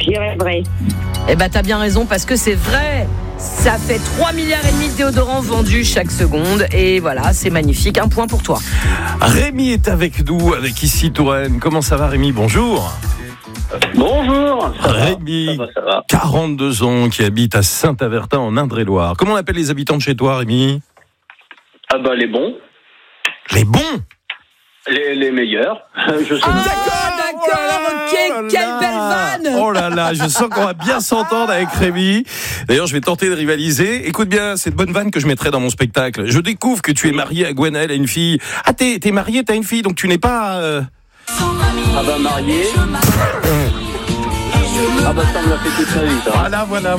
je dirais vrai. Eh ben, t'as bien raison, parce que c'est vrai. Ça fait 3,5 milliards de déodorants vendus chaque seconde. Et voilà, c'est magnifique. Un point pour toi. Rémi est avec nous, avec ici Touraine. Comment ça va, Rémi? Bonjour. Bonjour. Rémi, ça va. 42 ans, qui habite à Saint-Avertin, en Indre-et-Loire. Comment on appelle les habitants de chez toi, Rémi? Ah bah les bons, Les bons. les meilleurs. Je sais pas. Ok, quelle belle vanne. Oh là là, je sens qu'on va bien s'entendre avec Rémi. D'ailleurs, je vais tenter de rivaliser. Écoute bien, cette bonne vanne que je mettrai dans mon spectacle. Je découvre que tu es marié à Gwenaëlle, à une fille. Ah, t'es marié, t'as une fille, donc tu n'es pas... Ah bah marié. Ah bah ça me l'a fait toute ma vie, ça. Voilà.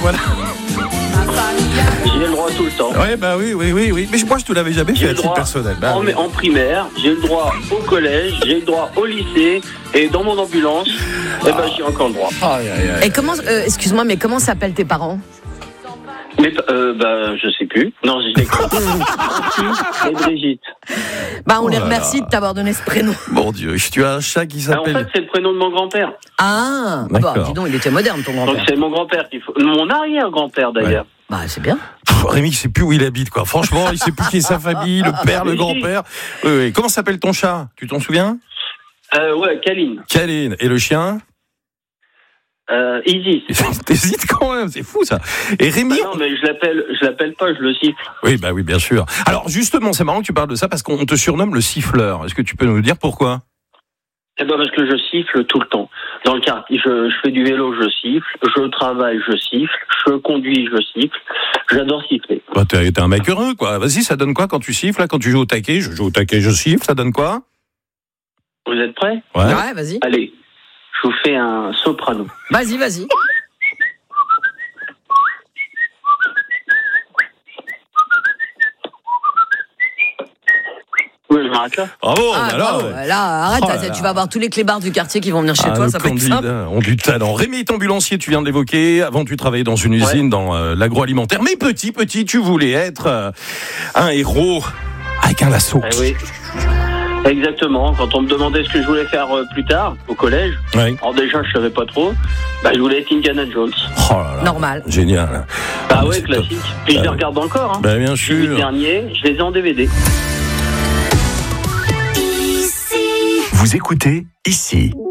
J'ai le droit tout le temps. Ouais, bah oui. Mais moi, je te l'avais jamais fait à titre personnel. Bah, oui. En primaire, j'ai le droit au collège, j'ai le droit au lycée, et dans mon ambulance, j'ai encore le droit. Et comment, excuse-moi, mais comment s'appellent tes parents? Mais je sais plus. Non, je l'ai Francis et Brigitte. On les remercie de t'avoir donné ce prénom. Mon Dieu, tu as un chat qui En s'appelle... fait, c'est le prénom de mon grand-père. Ah, D'accord. dis donc, il était moderne, ton Donc grand-père. c'est mon grand-père qu'il faut. Mon arrière-grand-père d'ailleurs. C'est bien. Rémi, il sait plus où il habite, quoi. Franchement, il sait plus qui est sa famille, le père, le grand-père. Oui. Comment s'appelle ton chat? Tu t'en souviens? Ouais, Kaline. Kaline. Et le chien? Isis. T'hésites quand même, c'est fou ça. Et Rémi... Non, mais je l'appelle pas, je le siffle. Oui, bien sûr. Alors justement, c'est marrant que tu parles de ça parce qu'on te surnomme le siffleur. Est-ce que tu peux nous dire pourquoi? Parce que je siffle tout le temps. Dans le quartier, je fais du vélo, je siffle. Je travaille, je siffle. Je conduis, je siffle. J'adore siffler. T'es un mec heureux, quoi. Vas-y, ça donne quoi quand tu siffles, là, quand tu joues au taquet? Je joue au taquet, je siffle, ça donne quoi? Vous êtes prêts? Ouais, vas-y. Allez, je vous fais un soprano. Vas-y. Oui, je m'arrête là. Bravo, bravo. Là, arrête, Oh là tu vas avoir tous les clébards du quartier qui vont venir chez toi, ça va être simple. ont du talent. Rémi est ambulancier, tu viens de l'évoquer. Avant, tu travaillais dans une usine, dans l'agroalimentaire. Mais petit, tu voulais être un héros avec un lasso. Oui. Exactement. Quand on me demandait ce que je voulais faire plus tard, au collège, alors déjà, je savais pas trop. Je voulais être Indiana Jones. Oh là là. Normal. Génial. Classique. Puis je les regarde encore. Bien sûr. Les derniers, je les ai en DVD. Vous écoutez ici.